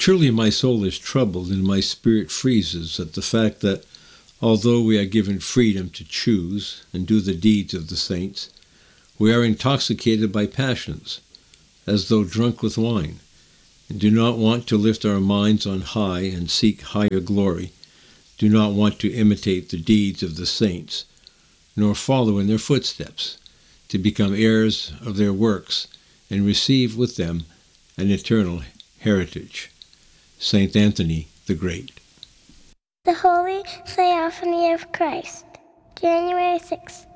Truly my soul is troubled and my spirit freezes at the fact that, although we are given freedom to choose and do the deeds of the saints, we are intoxicated by passions, as though drunk with wine, and do not want to lift our minds on high and seek higher glory, do not want to imitate the deeds of the saints, nor follow in their footsteps, to become heirs of their works and receive with them an eternal heritage. Saint Anthony the Great. The Holy Theophany of Christ, January 6th.